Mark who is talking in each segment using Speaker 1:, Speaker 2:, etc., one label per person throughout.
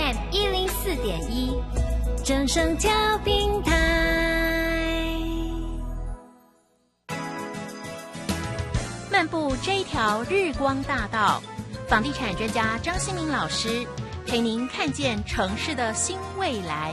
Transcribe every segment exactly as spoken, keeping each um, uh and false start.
Speaker 1: M 一零四点一，正声调频台。漫步这一条日光大道，房地产专家张新民老师陪您看见城市的新未来。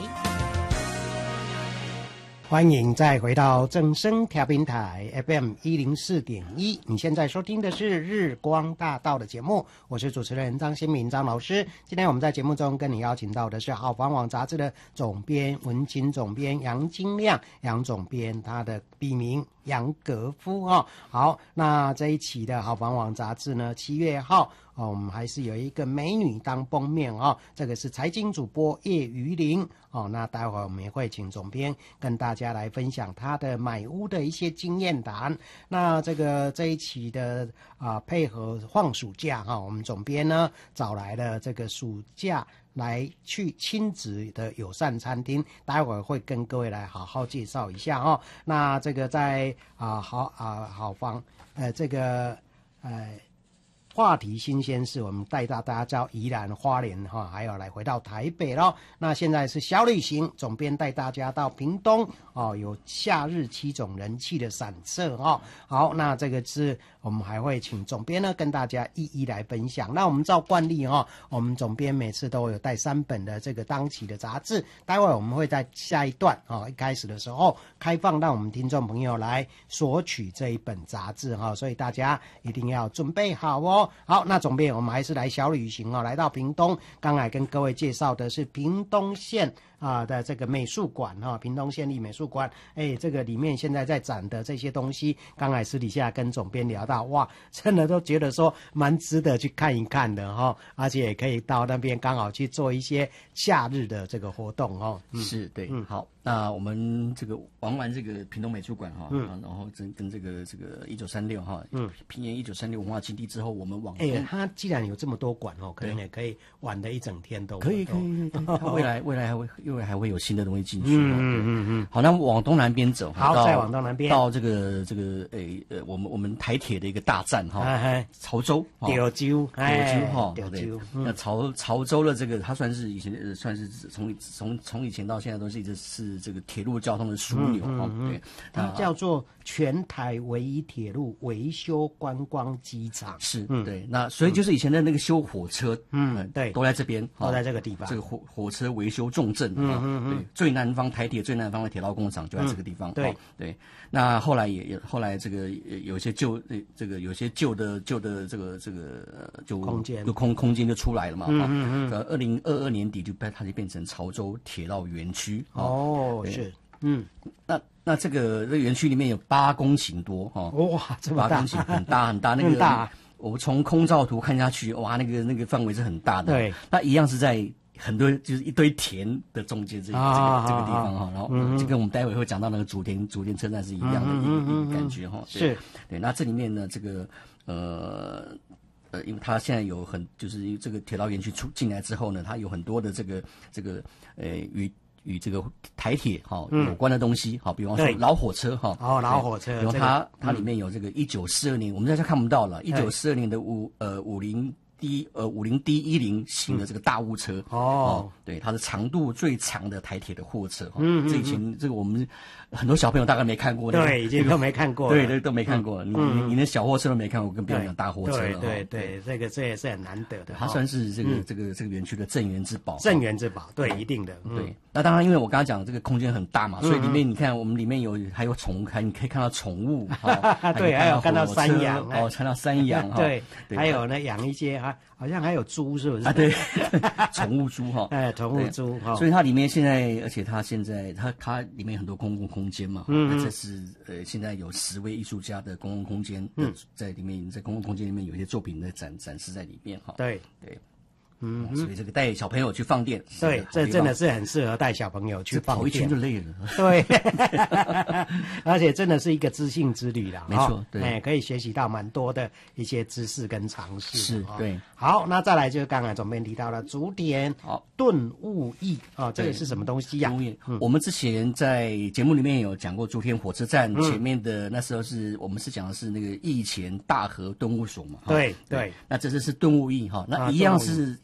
Speaker 2: 欢迎再回到正声调频台 F M 一零四点一，你现在收听的是日光大道的节目，我是主持人张新民张老师。今天我们在节目中跟你邀请到的是好房网杂志的总编文青总编杨金亮，杨总编，他的笔名杨格夫哦。好，那这一期的好房网杂志呢，七月号哦，我们还是有一个美女当封面哦，这个是财经主播叶瑜玲哦。那待会儿我们也会请总编跟大家来分享他的买屋的一些经验谈。那这个这一期的啊、呃、配合放暑假哈、哦，我们总编呢找来了这个暑假来去亲子的友善餐厅，待会儿会跟各位来好好介绍一下哦。那这个在啊、呃、好啊、呃、好房呃这个呃。话题新鲜事，我们带大家到宜兰花莲哈，还有来回到台北咯。那现在是小旅行，总编带大家到屏东哦，有夏日七种人气的散策哦。好，那这个是我们还会请总编呢跟大家一一来分享。那我们照惯例哈、哦，我们总编每次都有带三本的这个当期的杂志，待会儿我们会在下一段哦，一开始的时候开放让我们听众朋友来索取这一本杂志哈、哦，所以大家一定要准备好哦。好，那总编我们还是来小旅行哦，来到屏东，刚才跟各位介绍的是屏东县啊的这个美术馆哈、哦，屏东县立美术馆，哎，这个里面现在在展的这些东西，刚才私底下跟总编聊到，哇，真的都觉得说蛮值得去看一看的哈、哦，而且也可以到那边刚好去做一些夏日的这个活动哦。
Speaker 3: 嗯、是，对，嗯，好，那我们这个玩完这个屏东美术馆哈，嗯，然后跟跟这个这个一九三六哈，嗯，平原一九三六文化基地之后，我们往
Speaker 2: 哎，它既然有这么多馆哦，可能也可以玩的一整天都
Speaker 3: 可以，可以，可以，它未来未来还会。因为还会有新的东西进去，
Speaker 2: 嗯嗯嗯嗯。
Speaker 3: 好，那往东南边走，
Speaker 2: 好，再往东南边
Speaker 3: 到这个这个诶呃，我们我们台铁的一个大站哈，
Speaker 2: 哎、
Speaker 3: 潮州，
Speaker 2: 潮州，
Speaker 3: 潮州哈，
Speaker 2: 潮州。
Speaker 3: 那潮潮州的这个，它算是以前呃，算是从从从以前到现在都是一直是这个铁路交通的枢纽哈、嗯嗯，对，
Speaker 2: 它叫做全台唯一铁路维修观光机场，
Speaker 3: 是，嗯，对，那所以就是以前的那个修火车，
Speaker 2: 嗯，嗯对，
Speaker 3: 都在这边，
Speaker 2: 都在这个地方，
Speaker 3: 这个火火车维修重镇，
Speaker 2: 嗯嗯嗯，
Speaker 3: 对，最南方台铁最南方的铁道工厂就在这个地方，
Speaker 2: 嗯、对、
Speaker 3: 哦、对。那后来也也后来这个有些旧这个有些旧的旧的这个这个就
Speaker 2: 空间
Speaker 3: 就空空间就出来了嘛，
Speaker 2: 嗯嗯
Speaker 3: 嗯，二零二二年底就它就变成潮州铁道园区，
Speaker 2: 哦，哦是，嗯，
Speaker 3: 那那这个这个园区里面有八公顷多，哦，
Speaker 2: 哇，这么大，
Speaker 3: 八公顷很大很大，那个
Speaker 2: 很大。
Speaker 3: 我们从空照图看下去，哇，那个那个范围是很大的。
Speaker 2: 对，
Speaker 3: 那一样是在很多就是一堆田的中间这、啊、这个这个地方哈，然后、嗯、就跟我们待会会讲到那个竹田竹田车站是一样的一个、嗯、一个感觉哈。
Speaker 2: 是，
Speaker 3: 对，那这里面呢，这个呃呃，因为它现在有很就是这个铁道园区出进来之后呢，它有很多的这个这个呃与。与这个台铁哈、哦嗯、有关的东西，好，比方说老火车哈，
Speaker 2: 哦，老火车，
Speaker 3: 比如它、这个、它里面有这个一九四二年，我们在这看不到了，一九四二年的五呃五零 D 呃五零 D 一零型的这个大物车、
Speaker 2: 嗯、哦,
Speaker 3: 哦，对，它是长度最长的台铁的货车，嗯，这以前这个我们很多小朋友大概没看过，
Speaker 2: 对，已经都没看过了，
Speaker 3: 对对都没看过，
Speaker 2: 嗯、
Speaker 3: 你、嗯、你连小货车都没看过，更不要讲大货车了，
Speaker 2: 对对 对, 对，这个这也是很难得的，
Speaker 3: 它算是这个、嗯、这个这个园区的镇园之宝，
Speaker 2: 镇园之宝，对，一定的，
Speaker 3: 对。嗯那当然，因为我刚刚讲这个空间很大嘛，嗯、所以里面你看，我们里面有还有宠物，还你可以看到宠物，哦、
Speaker 2: 对，还有看到山羊，
Speaker 3: 哦，看到山羊，
Speaker 2: 对，对还有呢，养一些啊，好像还有猪，是不是？
Speaker 3: 啊，对，宠物猪哈，
Speaker 2: 哎，宠物猪哈，
Speaker 3: 所以它里面现在，而且它现在它它里面有很多公共空间嘛，嗯，这是呃现在有十位艺术家的公共空间，嗯，在里面在公共空间里面有一些作品的展展示在里面哈，
Speaker 2: 对
Speaker 3: 对。嗯，所以这个带小朋友去放电，
Speaker 2: 对，这真的是很适合带小朋友去放电，
Speaker 3: 跑一圈就累了。
Speaker 2: 对，而且真的是一个知性之旅啦，
Speaker 3: 没错，对，
Speaker 2: 哎，可以学习到蛮多的一些知识跟常识。
Speaker 3: 是，对。
Speaker 2: 好，那再来就是刚才总编提到了竹田
Speaker 3: 好
Speaker 2: 顿悟驿啊，这个是什么东西呀？
Speaker 3: 嗯，我们之前在节目里面有讲过竹田火车站前面的，那时候是我们是讲的是那个驿前大和顿悟所嘛。
Speaker 2: 对对，
Speaker 3: 那这次是顿悟驿哈，那一样是。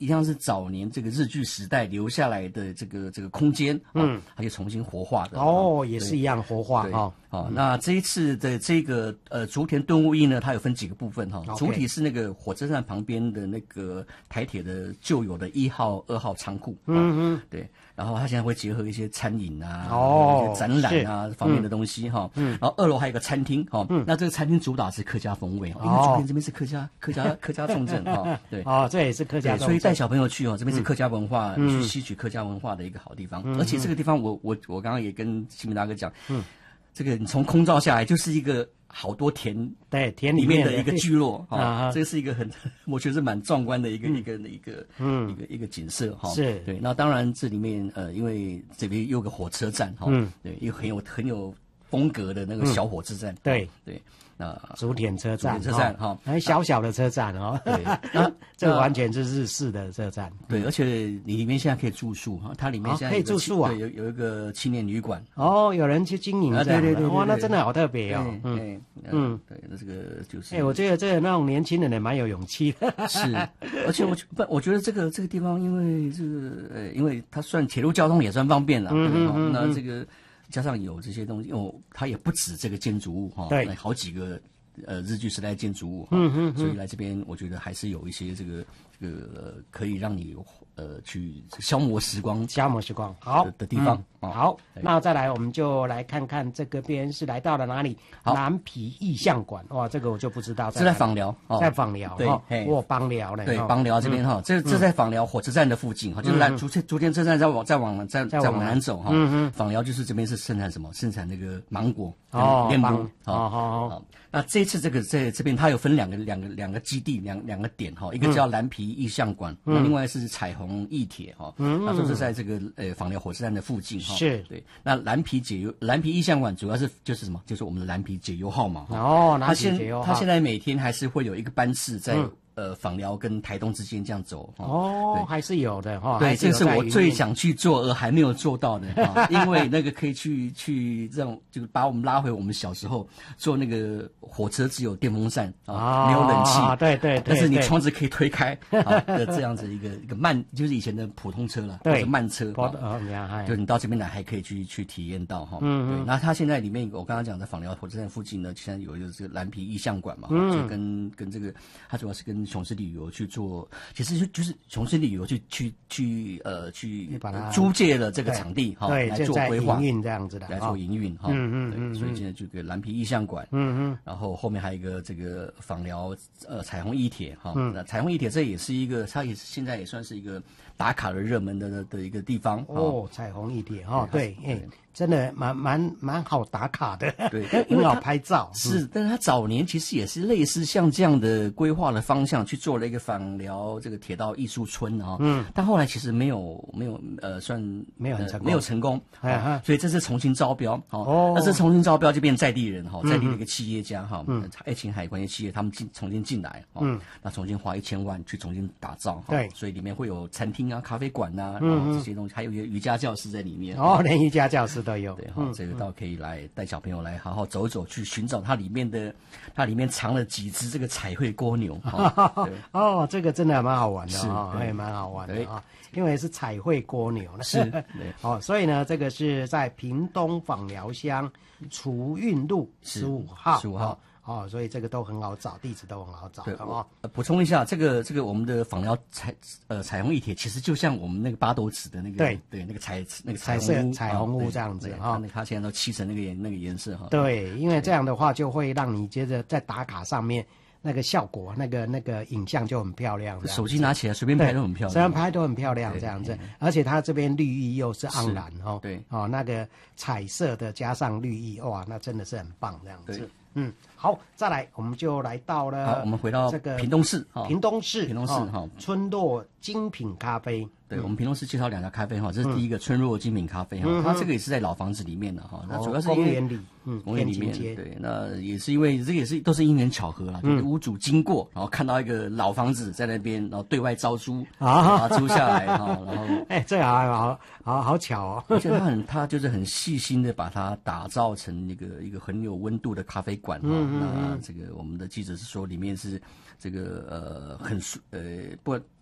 Speaker 3: 一样是早年这个日据时代留下来的这个这个空间，嗯，它就重新活化的。
Speaker 2: 哦，也是一样活化哈。
Speaker 3: 好，那这一次的这个呃竹田顿悟驿呢，它有分几个部分哈。
Speaker 2: Okay.
Speaker 3: 主体是那个火车站旁边的那个台铁的旧有的一号、二号仓库。嗯嗯，对。然后它现在会结合一些餐饮啊、
Speaker 2: 哦、
Speaker 3: 一些展览啊方面的东西哈。嗯。然后二楼还有一个餐厅哈。嗯。那这个餐厅主打是客家风味，因为竹田这边是客家客家客家重镇哈。对。
Speaker 2: 哦，这也是客家重镇。
Speaker 3: 所以带小朋友去哦，这边是客家文化，嗯、去吸取客家文化的一个好地方。嗯、而且这个地方我，我我我刚刚也跟新民大哥讲，嗯。这个你从空照下来，就是一个好多田
Speaker 2: 对田
Speaker 3: 里面的一个聚落啊，这个是一个很我觉得是蛮壮观的一个、嗯、一个一个嗯一个一个景色哈。
Speaker 2: 是
Speaker 3: 对，那当然这里面呃，因为这边有个火车站哈，嗯，对，又很有很有风格的那个小火车站，嗯、
Speaker 2: 对
Speaker 3: 对。那
Speaker 2: 竹田车站，
Speaker 3: 竹田车站哈，
Speaker 2: 还小小的车站哦。对，那这个完全是日式的车站。
Speaker 3: 对，而且你里面现在可以住宿哈，它里面现在
Speaker 2: 可以住宿啊，
Speaker 3: 有有一个青年旅馆。
Speaker 2: 哦，有人去经营，
Speaker 3: 对对对，
Speaker 2: 哇，那真的好特别哦。
Speaker 3: 嗯嗯，对，那这个就是，
Speaker 2: 哎，我觉得这个那种年轻人也蛮有勇气的。
Speaker 3: 是，而且我不，我觉得这个这个地方，因为这个呃，因为它算铁路交通也算方便了，对哈，那这个。加上有这些东西，哦，它也不止这个建筑物哈，
Speaker 2: 对，
Speaker 3: 好几个呃日据时代建筑物，嗯嗯，所以来这边我觉得还是有一些这个这个、呃、可以让你呃去消磨时光、
Speaker 2: 消磨时光好
Speaker 3: 的, 的地方。
Speaker 2: 嗯、好，那再来我们就来看看这个边是来到了哪里？南皮意象馆，哇，这个我就不知道。
Speaker 3: 这在枋寮，
Speaker 2: 在枋寮，
Speaker 3: 对，
Speaker 2: 哇，枋寮呢？
Speaker 3: 对，枋寮这边哈，这这在枋寮火车站的附近哈，就是来竹竹田车站再往再往再再往南走哈，枋寮就是这边是生产什么？生产那个芒果
Speaker 2: 哦，
Speaker 3: 莲
Speaker 2: 芒
Speaker 3: 哦好好。那这次这个在这边它有分两个两个两个基地两两个点哈，一个叫蓝皮意象馆，那另外是彩虹驿铁哈，那都是在这个呃枋寮火车站的附近哈，
Speaker 2: 是
Speaker 3: 对。那蓝皮解忧蓝皮意象馆主要是就是什么？就是我们的蓝皮解忧号嘛。
Speaker 2: 哦，蓝皮解忧号。
Speaker 3: 它现在每天还是会有一个班次在。呃，枋寮跟台东之间这样走
Speaker 2: 哦，还是有的哈。
Speaker 3: 对，这是我最想去做而还没有做到的哈，因为那个可以去去让就把我们拉回我们小时候坐那个火车只有电风扇啊，没有冷气，
Speaker 2: 对对，
Speaker 3: 但是你窗子可以推开啊的这样子一个一个慢，就是以前的普通车了，或者慢车啊，就你到这边来还可以去去体验到哈。嗯，对。那它现在里面我刚刚讲的枋寮火车站附近呢，现在有一个这个蓝皮意象馆嘛，就跟跟这个它主要是跟琼斯旅游去做，其实就就是琼斯旅游去去去呃去租借了这个场地哈，来做规划
Speaker 2: 营运这样子的，
Speaker 3: 来做营运哈。嗯嗯嗯。所以现在这个蓝皮意象馆，嗯嗯，然后后面还有一个这个枋寮呃彩虹驿铁哈，那彩虹驿铁这也是一个，它也是现在也算是一个打卡的热门的的一个地方
Speaker 2: 哦。彩虹驿铁哈，对，哎。真的蛮蛮蛮好打卡的，
Speaker 3: 对，
Speaker 2: 很好拍照。
Speaker 3: 是，但是他早年其实也是类似像这样的规划的方向去做了一个枋寮这个铁道艺术村啊，嗯，但后来其实没有没有呃算
Speaker 2: 没有很成功，
Speaker 3: 没有成功，啊，所以这次重新招标，哦，那这重新招标就变在地人哈，在地的一个企业家哈，嗯，爱琴海关系企业他们进重新进来，嗯，那重新花一千万去重新打造，
Speaker 2: 对，
Speaker 3: 所以里面会有餐厅啊、咖啡馆呐，然后这些东西，还有一个瑜伽教室在里面，
Speaker 2: 哦，连瑜伽教室都有。
Speaker 3: 对哈，这个倒可以来带小朋友来好好走走，去寻找它里面的，它里面藏了几只这个彩绘蜗牛。
Speaker 2: 哦，这个真的蛮好玩的啊，也蛮好玩的啊，因为是彩绘蜗牛。
Speaker 3: 是，
Speaker 2: 哦，所以呢，这个是在屏东枋寮乡储运路十五号，
Speaker 3: 十五号。
Speaker 2: 哦，所以这个都很好找，地址都很好找的哦。
Speaker 3: 补充一下，这个这个我们的枋寮彩呃彩虹驿铁，其实就像我们那个八斗子的那个
Speaker 2: 对
Speaker 3: 对那个彩那个
Speaker 2: 彩色彩虹屋这样子哈，
Speaker 3: 那它现在都漆成那个颜那个颜色哈。
Speaker 2: 对，因为这样的话就会让你接着在打卡上面那个效果，那个那个影像就很漂亮。
Speaker 3: 手机拿起来随便拍都很漂亮，
Speaker 2: 随便拍都很漂亮这样子，而且它这边绿意又是盎然哦，
Speaker 3: 对
Speaker 2: 哦那个彩色的加上绿意，哇，那真的是很棒这样子。嗯，好，再来，我们就来到了。
Speaker 3: 好，我们回到这个屏东市，
Speaker 2: 屏东市，
Speaker 3: 屏东市哈，
Speaker 2: 村落精品咖啡。
Speaker 3: 对，我们屏东市介绍两家咖啡哈，这是第一个村落精品咖啡哈，它这个也是在老房子里面的哈，那主要是因为
Speaker 2: 公园里，嗯，
Speaker 3: 公园里面，对，那也是因为这个也是都是因缘巧合啦，就是屋主经过，然后看到一个老房子在那边，然后对外招租啊，把它租下来哈，然后
Speaker 2: 哎，这好好好好巧哦，
Speaker 3: 而且他很他就是很细心的把它打造成一个一个很有温度的咖啡馆哈，那这个我们的记者是说里面是这个呃很呃不。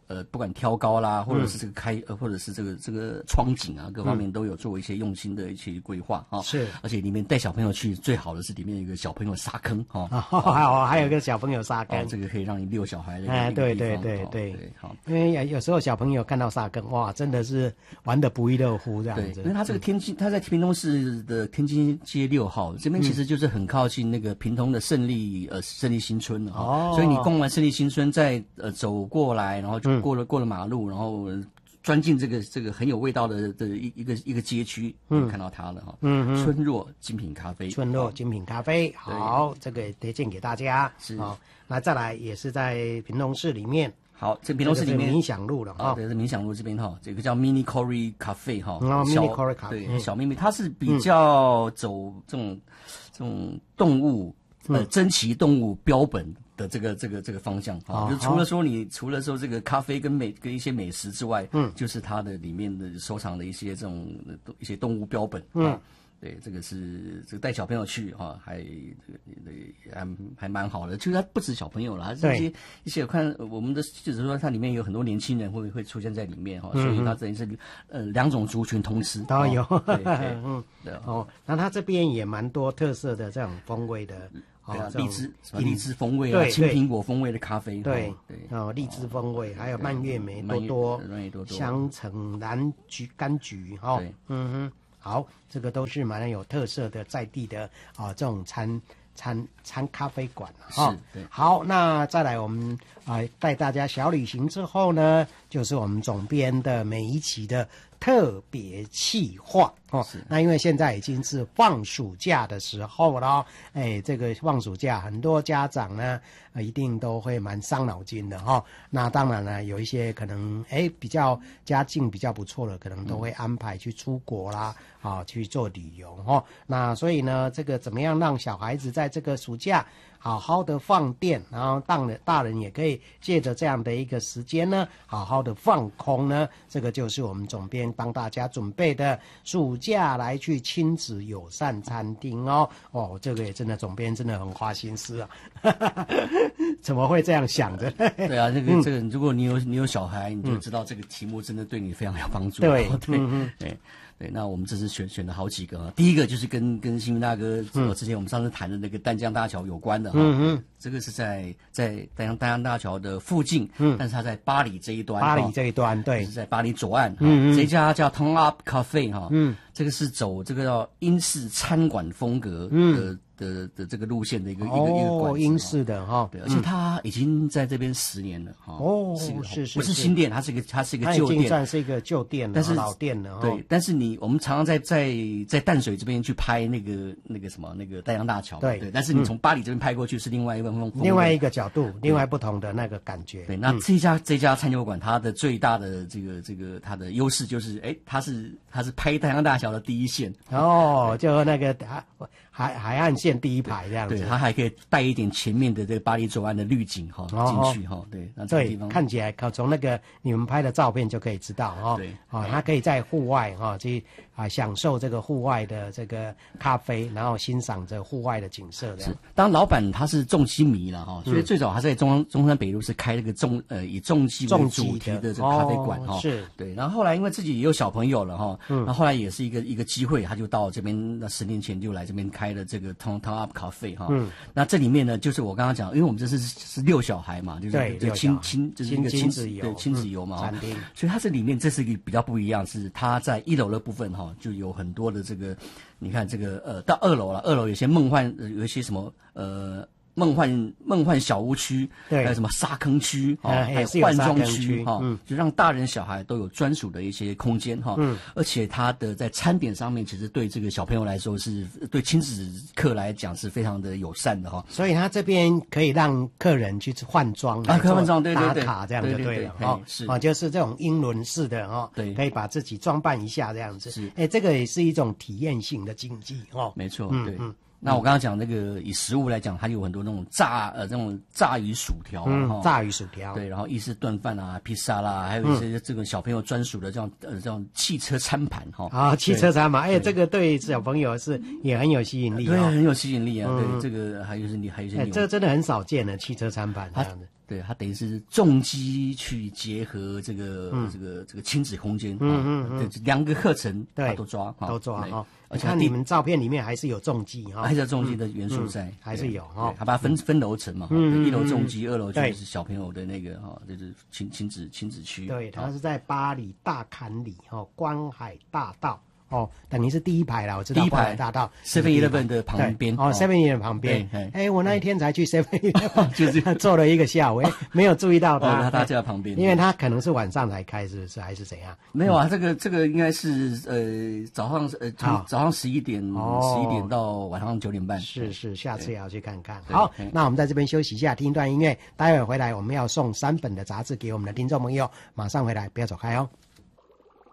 Speaker 3: 呃，不管挑高啦，或者是这个开，呃，或者是这个这个窗景啊，各方面都有做一些用心的一些规划哈。
Speaker 2: 是，
Speaker 3: 而且里面带小朋友去最好的是里面有一个小朋友沙坑哈，
Speaker 2: 还有还有一个小朋友沙坑，
Speaker 3: 这个可以让你遛小孩的。
Speaker 2: 哎，对对对对对，好，因为有时候小朋友看到沙坑，哇，真的是玩得不亦乐乎这样子。
Speaker 3: 对，因为他这个天津，他在屏东市的天津街六号这边，其实就是很靠近那个屏东的胜利呃胜利新村哈。哦，所以你逛完胜利新村，再呃走过来，然后就过了、嗯、过了马路，然后钻进这个这个很有味道的的一一个一个街区，嗯，看到它了哈。嗯嗯，村落精品咖啡，
Speaker 2: 村落精品咖啡，好，这个推荐给大家。是，好，那再来也是在屏东市里面。
Speaker 3: 好，这屏东市里面
Speaker 2: 冥想路了哈，
Speaker 3: 对，是冥想路这边哈，这个叫 Mini Cory Cafe 哈，
Speaker 2: 哦 ，Mini Cory Cafe，
Speaker 3: 对，小秘密，它是比较走这种这种动物呃珍奇动物标本的这个这个这个方向哈，就除了说你除了说这个咖啡跟美跟一些美食之外，嗯，就是它的里面的收藏的一些这种一些动物标本，嗯。对，这个是这个带小朋友去哈、啊，还这个还还蛮好的。就是它不止小朋友了，还是一些一些我看我们的就是说它里面有很多年轻人会会出现在里面哈、啊，所以它等于是呃两种族群同吃
Speaker 2: 都有。
Speaker 3: 哦、对对
Speaker 2: 嗯，对哦，那它这边也蛮多特色的这种风味的。
Speaker 3: 对啊，荔枝什么荔枝风味啊，青苹果风味的咖啡，
Speaker 2: 对对哦，荔枝风味，还有蔓越莓多多、
Speaker 3: 蔓越多多、
Speaker 2: 香橙、蓝橘、柑橘哈，哦、嗯哼。好，这个都是蛮有特色的在地的啊，这种餐餐餐咖啡馆哈。
Speaker 3: 对。
Speaker 2: 好，那再来我们啊带大家小旅行之后呢，就是我们总编的每一期的特别企划哦。那因为现在已经是放暑假的时候了，哎，这个放暑假很多家长呢、呃、一定都会蛮伤脑筋的哈、哦。那当然呢，有一些可能哎比较家境比较不错的，可能都会安排去出国啦。啊，去做旅游哈，那所以呢，这个怎么样让小孩子在这个暑假好好的放电，然后大人大人也可以借着这样的一个时间呢，好好的放空呢？这个就是我们总编帮大家准备的暑假来去亲子友善餐厅哦。哦，这个也真的总编真的很花心思啊，怎么会这样想的？
Speaker 3: 对啊，这个、嗯、这个，如果你有你有小孩，你就知道这个题目真的对你非常有帮助。
Speaker 2: 对
Speaker 3: 对、嗯、对。对，那我们这次选选了好几个啊。第一个就是跟跟新民大哥、嗯、之前我们上次谈的那个淡江大桥有关的哈。嗯嗯。这个是在在淡江淡江大桥的附近，嗯，但是它在巴黎这一端。
Speaker 2: 巴黎这一端，对，
Speaker 3: 是在巴黎左岸。嗯嗯。这家叫 Turn Up Cafe 哈，嗯，这个是走这个叫英式餐馆风格的。嗯的的这个路线的一个、哦、一个一个馆子，
Speaker 2: 英式的哈，
Speaker 3: 对，而且它已经在这边十年了哈。
Speaker 2: 哦，
Speaker 3: 是
Speaker 2: 是是，
Speaker 3: 不是新店，它是一个它是一个旧店，
Speaker 2: 算是一个旧店，
Speaker 3: 但是
Speaker 2: 老店了。
Speaker 3: 对，但是你我们常常在在在淡水这边去拍那个那个什么那个淡江大桥，对对，但是你从巴黎这边拍过去是另外一个风，
Speaker 2: 另外一个角度，另外不同的那个感觉。
Speaker 3: 对，那这家、嗯、这家餐酒馆它的最大的这个这个它的优势就是，哎，它是它是拍淡江大桥的第一线。
Speaker 2: 哦，就那个海海岸线第一排这样子。
Speaker 3: 对，它还可以带一点前面的这个巴黎左岸的滤景哈、哦、进去哈、哦。对，那这个地方
Speaker 2: 看起来，从那个你们拍的照片就可以知道哈。对，哦，它可以在户外哈去啊享受这个户外的这个咖啡，然后欣赏着户外的景色这样。
Speaker 3: 是，当老板他是重机迷了哈，所以最早他在中中山北路是开那个重呃以重机为主题的这个咖啡馆哈。
Speaker 2: 哦、是，
Speaker 3: 对，然后后来因为自己也有小朋友了哈，嗯，那后来也是一个一个机会，他就到这边，那十年前就来这边开了这个 Turn Turn Up Cafe 哈。嗯，那这里面呢，就是我刚刚讲，因为我们这是是遛小孩嘛，就是
Speaker 2: 对，
Speaker 3: 就亲亲就是一个亲子
Speaker 2: 游，
Speaker 3: 对亲子游嘛，
Speaker 2: 餐厅。
Speaker 3: 所以它这里面这是一个比较不一样，是它在一楼的部分哈，就有很多的这个，你看这个呃，到二楼了，二楼有些梦幻，呃、有一些什么呃。梦幻梦幻小屋区，还有什么沙坑区，哈、哦，还有换装区，哈、嗯，就让大人小孩都有专属的一些空间，哈、嗯，而且它的在餐点上面，其实对这个小朋友来说是，对亲子客来讲是非常的友善的，哈。
Speaker 2: 所以他这边可以让客人去换装
Speaker 3: 啊，换装，对对对，
Speaker 2: 打卡这样就对了，哈，
Speaker 3: 是
Speaker 2: 啊，就是这种英伦式的，哈，对，可以把自己装扮一下这样子，是，哎，这个也是一种体验性的经济，哦，
Speaker 3: 没错，对，嗯。那我刚刚讲那个以食物来讲，它有很多那种炸呃这种炸鱼薯条，
Speaker 2: 嗯，炸鱼薯条，
Speaker 3: 对，然后意式炖饭啊、披萨啦，还有一些这个小朋友专属的这样呃这种汽车餐盘哈。
Speaker 2: 啊，汽车餐盘，哎，这个对小朋友是也很有吸引力，
Speaker 3: 对，很有吸引力啊。对，这个还有是你还有一些，
Speaker 2: 这个真的很少见的汽车餐盘这样的。
Speaker 3: 对，它等于是重机去结合这个、嗯、这个这个亲子空间，嗯嗯嗯，两个课程对都抓
Speaker 2: 都抓哈。
Speaker 3: 而且
Speaker 2: 看你们照片里面还是有重机哈，
Speaker 3: 还是有重机的元素在，
Speaker 2: 嗯、还是有哈。
Speaker 3: 它把它分分楼层嘛，嗯，一楼重机，二楼就是小朋友的那个哈，就是亲亲子亲子区。
Speaker 2: 对，它是在巴黎大坎里哈观海大道。哦，等于是第一排啦，我知道。
Speaker 3: 第一排
Speaker 2: 大道
Speaker 3: Seven Eleven 的旁边。
Speaker 2: 哦 ，Seven Eleven 旁边。哎，我那一天才去 Seven Eleven， 就是坐了一个下午，哎，没有注意到它。
Speaker 3: 哦，它就在旁边。
Speaker 2: 因为它可能是晚上才开，是不是？还是怎样？
Speaker 3: 没有啊，这个这个应该是呃早上呃从早上十一点十一点到晚上九点半。
Speaker 2: 是是，下次也要去看看。好，那我们在这边休息一下，听一段音乐。待会儿回来我们要送三本的杂志给我们的听众朋友，马上回来，不要走开哦。